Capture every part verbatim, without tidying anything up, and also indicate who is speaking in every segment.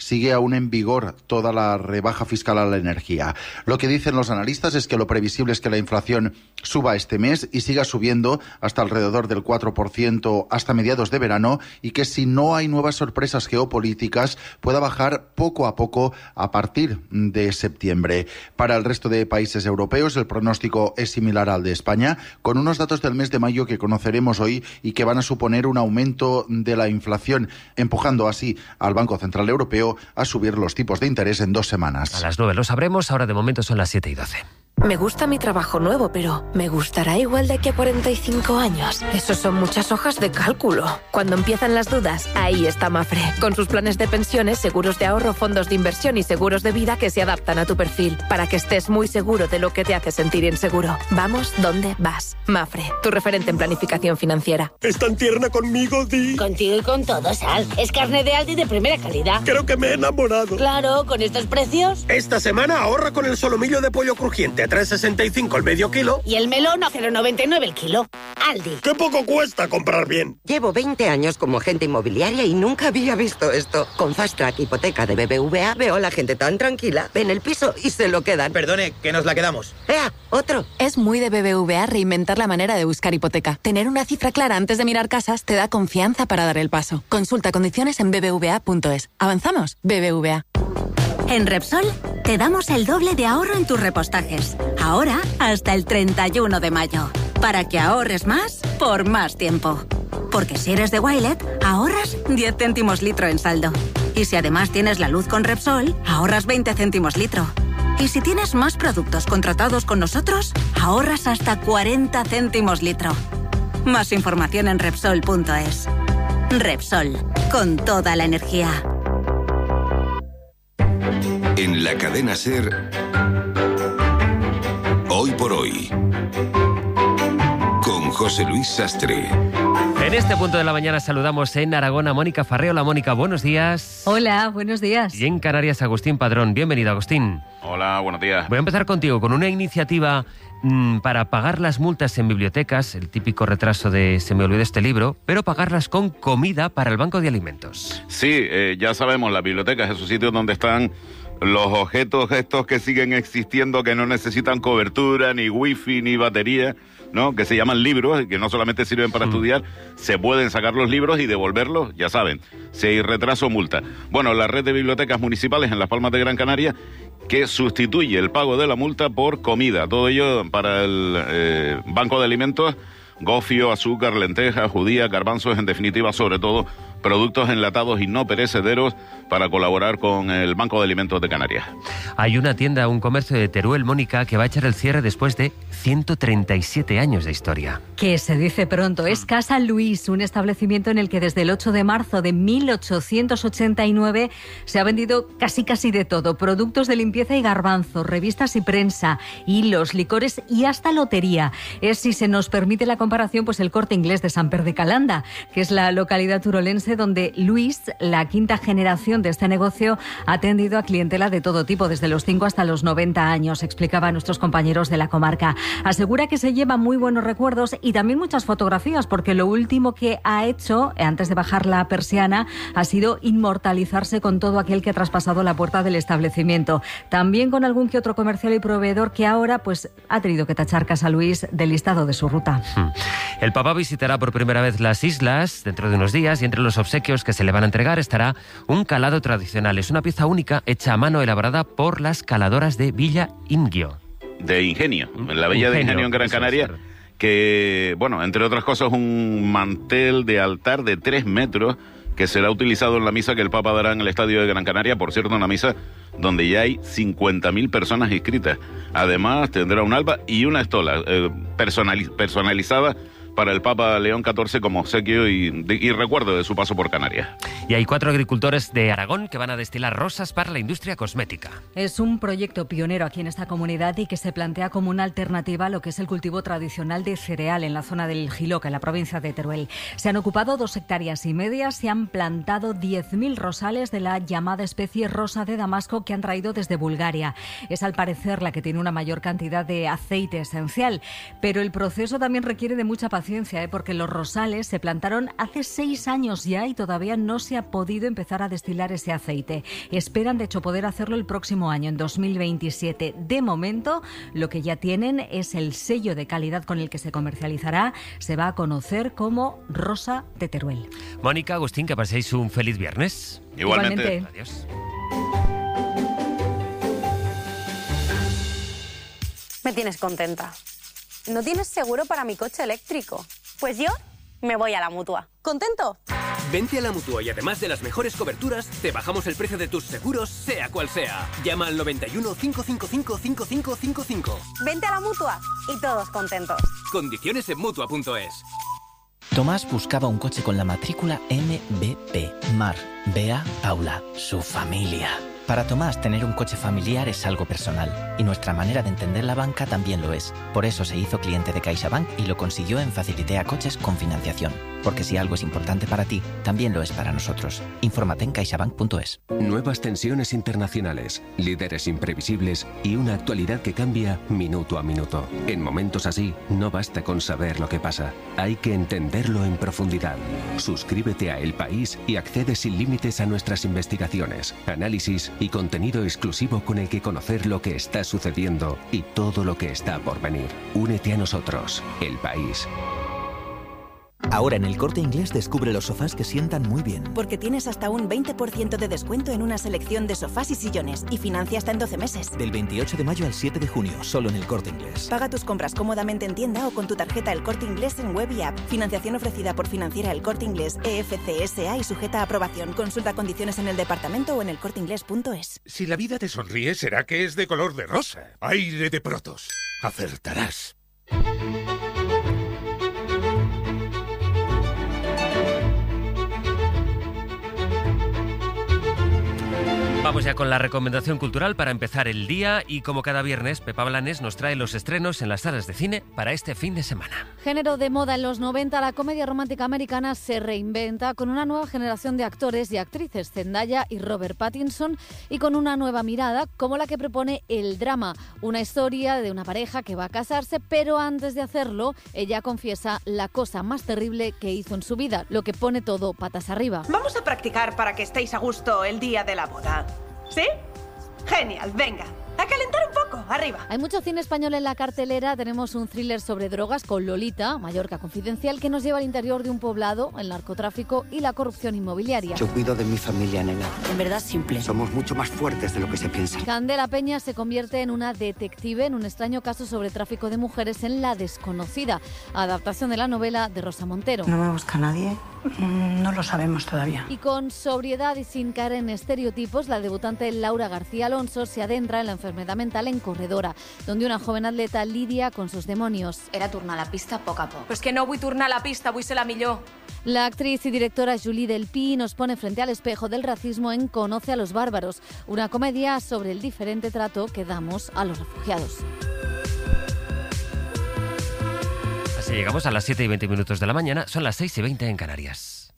Speaker 1: sigue aún en vigor toda la rebaja fiscal a la energía. Lo que dicen los analistas es que lo previsible es que la inflación suba este mes y siga subiendo hasta alrededor del cuatro por ciento hasta mediados de verano, y que si no hay nuevas sorpresas geopolíticas pueda bajar poco a poco a partir de septiembre. Para el resto de países europeos el pronóstico es similar al de España, con unos datos del mes de mayo que conoceremos hoy y que van a suponer un aumento de la inflación, empujando así al Banco Central Europeo a subir los tipos de interés en dos semanas.
Speaker 2: A las nueve lo sabremos, ahora de momento son las siete y doce.
Speaker 3: Me gusta mi trabajo nuevo, pero ¿me gustará igual de aquí a cuarenta y cinco años? Eso son muchas hojas de cálculo. Cuando empiezan las dudas, ahí está Mafre, con sus planes de pensiones, seguros de ahorro, fondos de inversión y seguros de vida que se adaptan a tu perfil, para que estés muy seguro de lo que te hace sentir inseguro. Vamos donde vas. Mafre, tu referente en planificación financiera.
Speaker 4: ¿Es tan tierna conmigo, Di?
Speaker 5: Contigo y con todo, Sal. Es carne de Aldi de primera calidad.
Speaker 4: Creo que me he enamorado.
Speaker 5: Claro, con estos precios.
Speaker 4: Esta semana ahorra con el solomillo de pollo crujiente a tres sesenta y cinco el medio kilo.
Speaker 5: Y el melón a cero noventa y nueve el kilo. Aldi.
Speaker 4: ¡Qué poco cuesta comprar bien!
Speaker 6: Llevo veinte años como agente inmobiliaria y nunca había visto esto. Con Fast Track Hipoteca de B B V A veo a la gente tan tranquila. Ven el piso y se lo quedan.
Speaker 7: Perdone, que nos la quedamos.
Speaker 6: ¡Ea! ¡Otro!
Speaker 8: Es muy de B B V A reinventar la manera de buscar hipoteca. Tener una cifra clara antes de mirar casas te da confianza para dar el paso. Consulta condiciones en b b v a punto es. ¿Avanzamos? B B V A.
Speaker 9: En Repsol te damos el doble de ahorro en tus repostajes. Ahora hasta el treinta y uno de mayo. Para que ahorres más por más tiempo. Porque si eres de Wilet, ahorras diez céntimos litro en saldo. Y si además tienes la luz con Repsol, ahorras veinte céntimos litro. Y si tienes más productos contratados con nosotros, ahorras hasta cuarenta céntimos litro. Más información en Repsol punto es. Repsol, con toda la energía.
Speaker 10: En la cadena SER, Hoy por Hoy, con José Luis Sastre.
Speaker 2: En este punto de la mañana saludamos en Aragón a Mónica Farré. Hola Mónica, buenos días.
Speaker 11: Hola, buenos días.
Speaker 2: Y en Canarias, Agustín Padrón. Bienvenido, Agustín.
Speaker 12: Hola, buenos días.
Speaker 2: Voy a empezar contigo con una iniciativa mmm, para pagar las multas en bibliotecas, el típico retraso de se me olvidó este libro, pero pagarlas con comida para el Banco de Alimentos.
Speaker 12: Sí, eh, ya sabemos, las bibliotecas, esos sitios donde están los objetos estos que siguen existiendo, que no necesitan cobertura, ni wifi, ni batería, ¿no? Que se llaman libros y que no solamente sirven para mm. estudiar, se pueden sacar los libros y devolverlos, ya saben, si hay retraso, multa. Bueno, la red de bibliotecas municipales en Las Palmas de Gran Canaria, que sustituye el pago de la multa por comida, todo ello para el eh, Banco de Alimentos, gofio, azúcar, lentejas, judías, garbanzos, en definitiva, sobre todo, productos enlatados y no perecederos para colaborar con el Banco de Alimentos de Canarias.
Speaker 2: Hay una tienda, un comercio de Teruel, Mónica, que va a echar el cierre después de ciento treinta y siete años de historia.
Speaker 11: Que se dice pronto. Es Casa Luis, un establecimiento en el que desde el ocho de marzo de mil ochocientos ochenta y nueve se ha vendido casi casi de todo. Productos de limpieza y garbanzo, revistas y prensa, hilos, licores y hasta lotería. Es, si se nos permite la comparación, pues el Corte Inglés de San Pedro de Calanda, que es la localidad turolense donde Luis, la quinta generación de este negocio, ha atendido a clientela de todo tipo, desde los cinco hasta los noventa años, explicaba a nuestros compañeros de la comarca. Asegura que se lleva muy buenos recuerdos y también muchas fotografías, porque lo último que ha hecho, antes de bajar la persiana, ha sido inmortalizarse con todo aquel que ha traspasado la puerta del establecimiento. También con algún que otro comercial y proveedor que ahora pues ha tenido que tachar Casa Luis del listado de su ruta.
Speaker 2: El Papa visitará por primera vez las islas dentro de unos días y entre los obsequios que se le van a entregar estará un calado tradicional. Es una pieza única hecha a mano, elaborada por las caladoras de Villa Ingenio.
Speaker 12: De Ingenio, en la Villa de Ingenio en Gran Canaria, que, bueno, entre otras cosas, un mantel de altar de tres metros que será utilizado en la misa que el Papa dará en el Estadio de Gran Canaria. Por cierto, una misa donde ya hay cincuenta mil personas inscritas. Además, tendrá un alba y una estola eh, personaliz- personalizada para el Papa León catorce como obsequio y, y recuerdo de su paso por Canarias.
Speaker 2: Y hay cuatro agricultores de Aragón que van a destilar rosas para la industria cosmética.
Speaker 11: Es un proyecto pionero aquí en esta comunidad y que se plantea como una alternativa a lo que es el cultivo tradicional de cereal en la zona del Jiloca, en la provincia de Teruel. Se han ocupado dos hectáreas y media, se han plantado diez mil rosales de la llamada especie rosa de Damasco que han traído desde Bulgaria. Es al parecer la que tiene una mayor cantidad de aceite esencial, pero el proceso también requiere de mucha paciencia paciencia, ¿eh? porque los rosales se plantaron hace seis años ya y todavía no se ha podido empezar a destilar ese aceite. Esperan, de hecho, poder hacerlo el próximo año, en dos mil veintisiete. De momento, lo que ya tienen es el sello de calidad con el que se comercializará. Se va a conocer como Rosa de Teruel.
Speaker 2: Mónica, Agustín, que paséis un feliz viernes.
Speaker 12: Igualmente.
Speaker 11: Igualmente.
Speaker 2: Adiós.
Speaker 7: Me tienes contenta. ¿No tienes seguro para mi coche eléctrico? Pues yo me voy a la Mutua. ¿Contento?
Speaker 13: Vente a la Mutua y además de las mejores coberturas, te bajamos el precio de tus seguros, sea cual sea. Llama al noventa y uno, cinco cinco cinco, cinco cinco cinco cinco.
Speaker 7: Vente a la Mutua y todos contentos.
Speaker 13: Condiciones en Mutua punto es.
Speaker 14: Tomás buscaba un coche con la matrícula M B P. Mar, Bea, Paula, su familia. Para Tomás, tener un coche familiar es algo personal, y nuestra manera de entender la banca también lo es. Por eso se hizo cliente de CaixaBank y lo consiguió en Facilitea Coches con financiación. Porque si algo es importante para ti, también lo es para nosotros. Infórmate en caixabank punto es.
Speaker 15: Nuevas tensiones internacionales, líderes imprevisibles y una actualidad que cambia minuto a minuto. En momentos así, no basta con saber lo que pasa, hay que entenderlo en profundidad. Suscríbete a El País y accede sin límites a nuestras investigaciones, análisis y contenido exclusivo con el que conocer lo que está sucediendo y todo lo que está por venir. Únete a nosotros, El País.
Speaker 16: Ahora en El Corte Inglés descubre los sofás que sientan muy bien.
Speaker 17: Porque tienes hasta un veinte por ciento de descuento en una selección de sofás y sillones y financia hasta en doce meses.
Speaker 16: Del veintiocho de mayo al siete de junio, solo en El Corte Inglés.
Speaker 17: Paga tus compras cómodamente en tienda o con tu tarjeta El Corte Inglés en web y app. Financiación ofrecida por Financiera El Corte Inglés E F C S A y sujeta a aprobación. Consulta condiciones en el departamento o en el corte inglés punto es.
Speaker 18: Si la vida te sonríe, será que es de color de rosa. Aire de Protos. Acertarás.
Speaker 2: Vamos ya con la recomendación cultural para empezar el día y como cada viernes, Pepa Blanes nos trae los estrenos en las salas de cine para este fin de semana.
Speaker 19: Género de moda en los noventa, la comedia romántica americana se reinventa con una nueva generación de actores y actrices, Zendaya y Robert Pattinson, y con una nueva mirada como la que propone el drama, una historia de una pareja que va a casarse, pero antes de hacerlo, ella confiesa la cosa más terrible que hizo en su vida, lo que pone todo patas arriba.
Speaker 20: Vamos a practicar para que estéis a gusto el día de la boda. ¿Sí? Genial, venga. A calentar un poco, arriba.
Speaker 19: Hay mucho cine español en la cartelera. Tenemos un thriller sobre drogas con Lolita, Mallorca Confidencial, que nos lleva al interior de un poblado, el narcotráfico y la corrupción inmobiliaria.
Speaker 21: Yo cuido de mi familia, nena.
Speaker 20: En verdad simple.
Speaker 21: Somos mucho más fuertes de lo que se piensa.
Speaker 19: Candela Peña se convierte en una detective en un extraño caso sobre tráfico de mujeres en La Desconocida, adaptación de la novela de Rosa Montero.
Speaker 20: ¿No me busca nadie? No lo sabemos todavía.
Speaker 19: Y con sobriedad y sin caer en estereotipos, la debutante Laura García Alonso se adentra en la enfermedad mental en Corredora, donde una joven atleta lidia con sus demonios.
Speaker 22: Era tornar la pista a poc a poc.
Speaker 20: Pues que no voy tornar la pista, vull ser la millor.
Speaker 19: La actriz y directora Julie Delpy nos pone frente al espejo del racismo en Conoce a los bárbaros, una comedia sobre el diferente trato que damos a los refugiados.
Speaker 2: Así llegamos a las siete y veinte minutos de la mañana, son las seis y veinte en Canarias.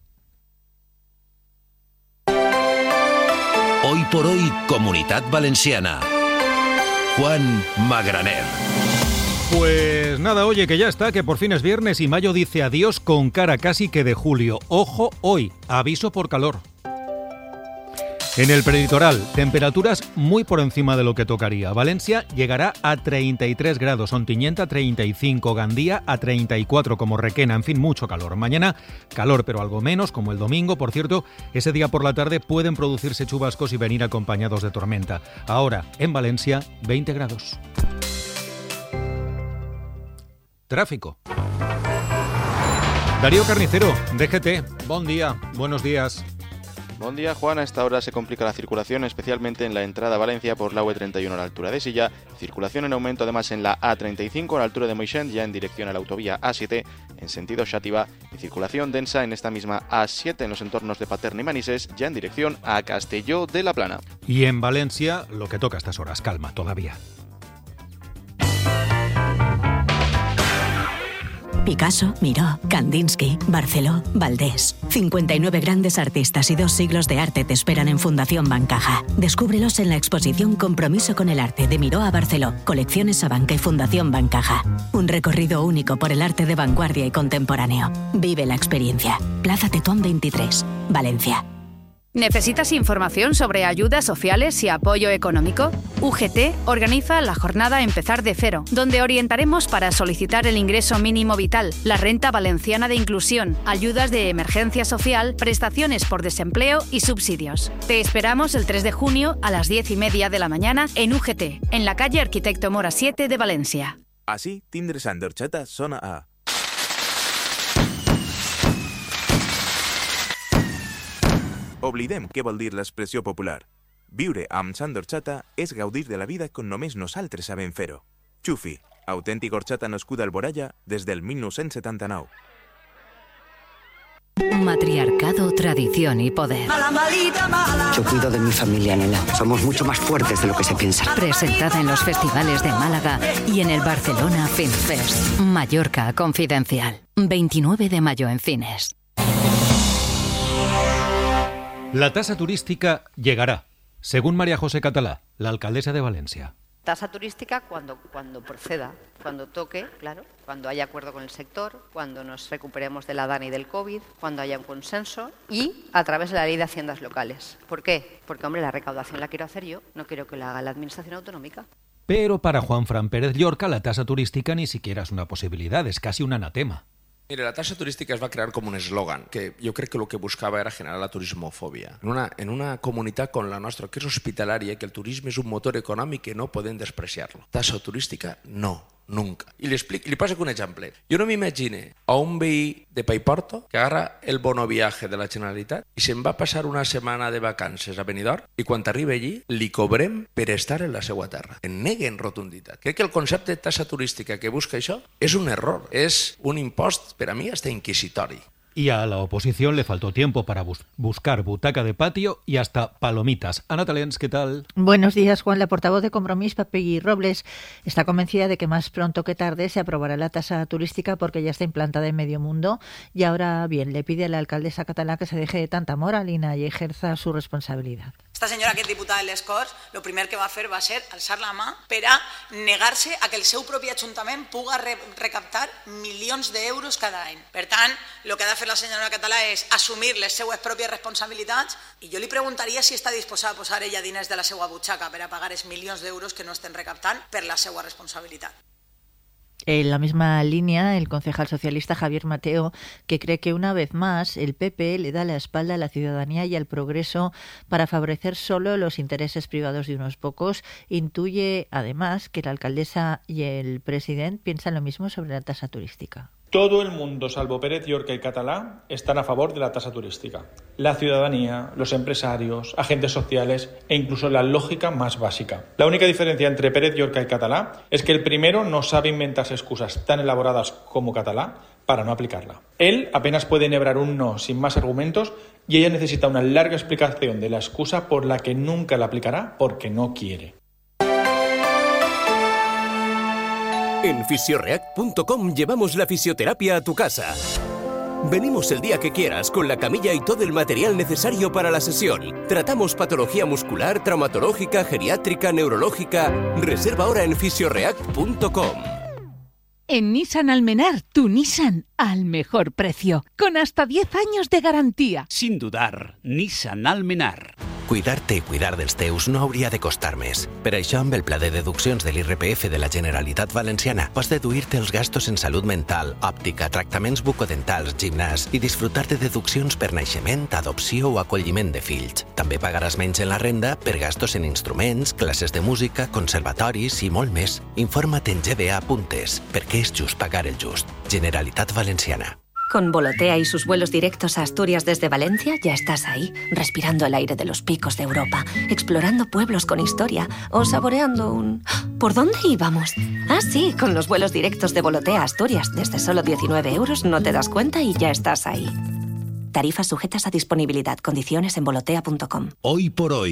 Speaker 23: Hoy por hoy, Comunitat Valenciana. Juan Magraner.
Speaker 24: Pues nada, oye, que ya está, que por fin es viernes y mayo dice adiós con cara casi que de julio. Ojo hoy, aviso por calor. En el preditoral, temperaturas muy por encima de lo que tocaría. Valencia llegará a treinta y tres grados, Ontinyent a treinta y cinco, Gandía a treinta y cuatro como Requena, en fin, mucho calor. Mañana calor, pero algo menos, como el domingo. Por cierto, ese día por la tarde pueden producirse chubascos y venir acompañados de tormenta. Ahora, en Valencia, veinte grados. Tráfico. Darío Carnicero, D G T, buen día, buenos días.
Speaker 25: Buen día, Juan. A esta hora se complica la circulación, especialmente en la entrada a Valencia por la U treinta y uno a la altura de Silla. Circulación en aumento además en la A treinta y cinco a la altura de Moixent, ya en dirección a la autovía A siete en sentido Xàtiva. Y circulación densa en esta misma A siete en los entornos de Paterna y Manises, ya en dirección a Castelló de la Plana.
Speaker 24: Y en Valencia, lo que toca a estas horas, calma todavía.
Speaker 9: Picasso, Miró, Kandinsky, Barceló, Valdés. cincuenta y nueve grandes artistas y dos siglos de arte te esperan en Fundación Bancaja. Descúbrelos en la exposición Compromiso con el arte de Miró a Barceló, Colecciones Abanca y Fundación Bancaja. Un recorrido único por el arte de vanguardia y contemporáneo. Vive la experiencia. Plaza Tetuán veintitrés, Valencia.
Speaker 1: ¿Necesitas información sobre ayudas sociales y apoyo económico? U G T organiza la jornada Empezar de Cero, donde orientaremos para solicitar el ingreso mínimo vital, la renta valenciana de inclusión, ayudas de emergencia social, prestaciones por desempleo y subsidios. Te esperamos el tres de junio a las diez y media de la mañana en U G T, en la calle Arquitecto Mora siete de Valencia.
Speaker 3: Así, tindre Sant d'Orxata sona a... Oblidem què vol dir l'expressió popular. Viure amb Sant d'Orxata és gaudir de la vida com només nosaltres sabem fer-ho. Xufi, autèntic horchata nascuda al Boralla des del mil nou-cents setanta-nou.
Speaker 4: Matriarcado, tradición y poder.
Speaker 21: Mala, malita, mala. Yo cuido de mi familia, nena. Somos mucho más fuertes de lo que se piensa.
Speaker 4: Presentada en los festivales de Málaga y en el Barcelona Film Fest. Mallorca Confidencial. veintinueve de mayo en cines.
Speaker 24: La tasa turística llegará, según María José Catalá, la alcaldesa de Valencia.
Speaker 5: Tasa turística cuando, cuando proceda, cuando toque, claro, cuando haya acuerdo con el sector, cuando nos recuperemos de la DANA y del COVID, cuando haya un consenso y a través de la ley de haciendas locales. ¿Por qué? Porque, hombre, la recaudación la quiero hacer yo, no quiero que la haga la administración autonómica.
Speaker 24: Pero para Juan Fran Pérez Llorca la tasa turística ni siquiera es una posibilidad, es casi un anatema.
Speaker 6: Mire, la tasa turística es va crear como un eslogan, que yo creo que lo que buscaba era generar la turismofobia. En una, en una comunitat com la nostra, que és hospitalària, que el turisme és un motor econòmic que no podem despreciar-lo. Tasa turística, no. Nunca. I li, explico, li poso un exemple. Jo no m'imagine a un veí de Paiporto que agarra el bono viaje de la Generalitat i se'n va passar una setmana de vacances a Benidorm i quan arriba allí li cobrem per estar en la seva terra. En neguen rotunditat. Crec que el concepte de tassa turística que busca això és un error. És un impost, per a mi, hasta inquisitori.
Speaker 24: Y a la oposición le faltó tiempo para bus- buscar butaca de patio y hasta palomitas. Ana Talens, ¿qué tal?
Speaker 26: Buenos días, Juan. La portavoz de Compromís, Pepegui Robles, está convencida de que más pronto que tarde se aprobará la tasa turística porque ya está implantada en medio mundo. Y ahora bien, le pide a la alcaldesa catalana que se deje de tanta moralina y ejerza su responsabilidad.
Speaker 27: Esta senyora, que és diputada de les Corts, el primer que va fer va ser alçar la mà per a negar-se a que el seu propi ajuntament puga re recaptar milions d'euros cada any. Per tant, el que ha de fer la senyora Català és assumir les seues pròpies responsabilitats i jo li preguntaria si està disposada a posar ella diners de la seva butxaca per a pagar els milions d'euros que no estem recaptant per la seva responsabilitat.
Speaker 26: En la misma línea, el concejal socialista Javier Mateo, que cree que una vez más el P P le da la espalda a la ciudadanía y al progreso para favorecer solo los intereses privados de unos pocos, intuye además que la alcaldesa y el presidente piensan lo mismo sobre la tasa turística.
Speaker 28: Todo el mundo, salvo Pérez Llorca y Catalá, están a favor de la tasa turística. La ciudadanía, los empresarios, agentes sociales e incluso la lógica más básica. La única diferencia entre Pérez Llorca y Catalá es que el primero no sabe inventarse excusas tan elaboradas como Catalá para no aplicarla. Él apenas puede enhebrar un no sin más argumentos y ella necesita una larga explicación de la excusa por la que nunca la aplicará porque no quiere.
Speaker 13: En fisioreact punto com llevamos la fisioterapia a tu casa. Venimos el día que quieras con la camilla y todo el material necesario para la sesión. Tratamos patología muscular, traumatológica, geriátrica, neurológica. Reserva ahora en fisioreact punto com.
Speaker 29: En Nissan Almenar, tu Nissan al mejor precio, con hasta diez años de garantía.
Speaker 30: Sin dudar, Nissan Almenar.
Speaker 31: Cuidar-te i cuidar dels teus no hauria de costar més. Per això, amb el pla de deduccions de l'I R P F de la Generalitat Valenciana, pots deduir-te els gastos en salut mental, òptica, tractaments bucodentals, gimnàs i disfrutar de deduccions per naixement, adopció o acolliment de fills. També pagaràs menys en la renda per gastos en instruments, classes de música, conservatoris i molt més. Informa't en ge be a punt es, perquè és just pagar el just. Generalitat Valenciana.
Speaker 22: Con Volotea y sus vuelos directos a Asturias desde Valencia ya estás ahí, respirando el aire de los picos de Europa, explorando pueblos con historia o saboreando un... ¿Por dónde íbamos? Ah, sí, con los vuelos directos de Volotea a Asturias desde solo diecinueve euros no te das cuenta y ya estás ahí. Tarifas sujetas a disponibilidad, condiciones en volotea punto com.
Speaker 23: Hoy por hoy,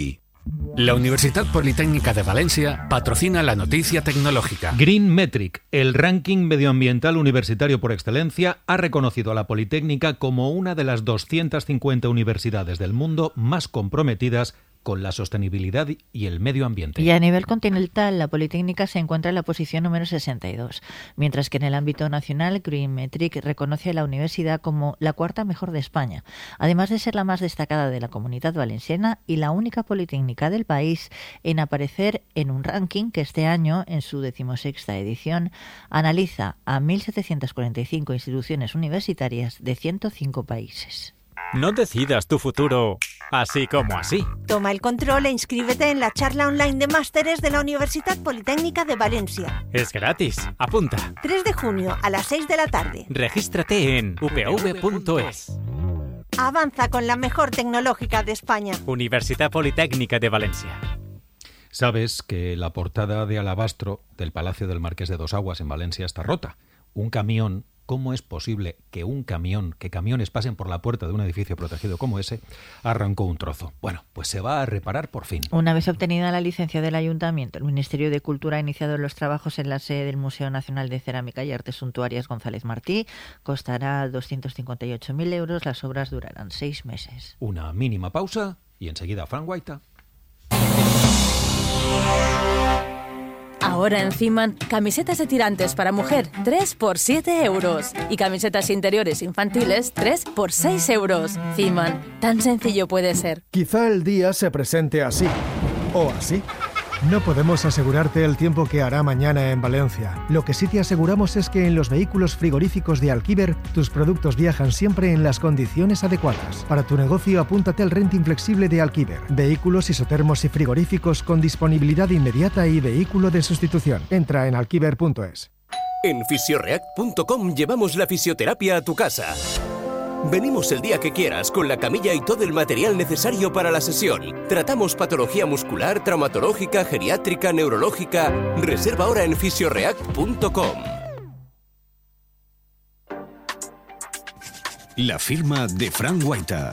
Speaker 7: La Universidad Politécnica de Valencia patrocina la noticia tecnológica.
Speaker 24: Green Metric, el ranking medioambiental universitario por excelencia, ha reconocido a la Politécnica como una de las doscientas cincuenta universidades del mundo más comprometidas con la sostenibilidad y el medio ambiente.
Speaker 26: Y a nivel continental, la Politécnica se encuentra en la posición número sesenta y dos, mientras que en el ámbito nacional, Green Metric reconoce a la universidad como la cuarta mejor de España, además de ser la más destacada de la Comunidad Valenciana y la única politécnica del país en aparecer en un ranking que este año, en su decimosexta edición, analiza a mil setecientas cuarenta y cinco instituciones universitarias de ciento cinco países.
Speaker 8: No decidas tu futuro así como así.
Speaker 10: Toma el control e inscríbete en la charla online de másteres de la Universidad Politécnica de Valencia.
Speaker 8: Es gratis. Apunta.
Speaker 10: tres de junio a las seis de la tarde.
Speaker 8: Regístrate en u p v punto es.
Speaker 10: Avanza con la mejor tecnológica de España.
Speaker 8: Universidad Politécnica de Valencia.
Speaker 24: Sabes que la portada de alabastro del Palacio del Marqués de Dos Aguas en Valencia está rota. Un camión. ¿Cómo es posible que un camión, que camiones pasen por la puerta de un edificio protegido como ese, arrancó un trozo? Bueno, pues se va a reparar por fin.
Speaker 26: Una vez obtenida la licencia del Ayuntamiento, el Ministerio de Cultura ha iniciado los trabajos en la sede del Museo Nacional de Cerámica y Artes Suntuarias González Martí. Costará doscientos cincuenta y ocho mil euros. Las obras durarán seis meses.
Speaker 24: Una mínima pausa y enseguida Fran Guaita.
Speaker 11: Ahora en Ciman, camisetas de tirantes para mujer, tres por siete euros. Y camisetas interiores infantiles, tres por seis euros. Ciman, tan sencillo puede ser.
Speaker 12: Quizá el día se presente así, o así. No podemos asegurarte el tiempo que hará mañana en Valencia. Lo que sí te aseguramos es que en los vehículos frigoríficos de Alquiver, tus productos viajan siempre en las condiciones adecuadas. Para tu negocio, apúntate al renting flexible de Alquiver. Vehículos isotermos y frigoríficos con disponibilidad inmediata y vehículo de sustitución. Entra en alquiver punto es.
Speaker 13: En fisioreact punto com llevamos la fisioterapia a tu casa. Venimos el día que quieras con la camilla y todo el material necesario para la sesión. Tratamos patología muscular, traumatológica, geriátrica, neurológica. Reserva ahora en fisioreact punto com.
Speaker 23: La firma de Fran Guaita.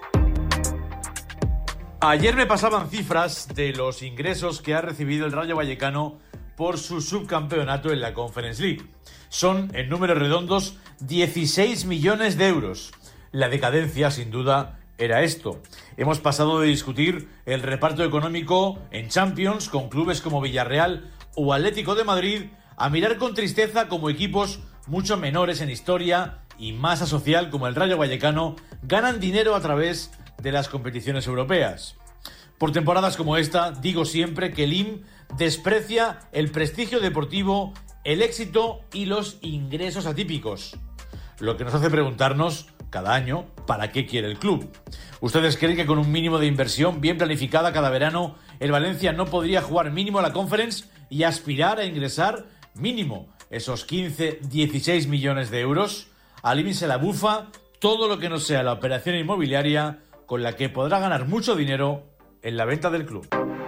Speaker 14: Ayer me pasaban cifras de los ingresos que ha recibido el Rayo Vallecano por su subcampeonato en la Conference League. Son, en números redondos, dieciséis millones de euros. La decadencia, sin duda, era esto. Hemos pasado de discutir el reparto económico en Champions con clubes como Villarreal o Atlético de Madrid a mirar con tristeza como equipos mucho menores en historia y masa social como el Rayo Vallecano ganan dinero a través de las competiciones europeas. Por temporadas como esta, digo siempre que el I M desprecia el prestigio deportivo, el éxito y los ingresos atípicos. Lo que nos hace preguntarnos cada año ¿para qué quiere el club? ¿Ustedes creen que con un mínimo de inversión bien planificada cada verano el Valencia no podría jugar mínimo a la Conference y aspirar a ingresar mínimo esos quince a dieciséis millones de euros? Al I M se la bufa todo lo que no sea la operación inmobiliaria con la que podrá ganar mucho dinero en la venta del club.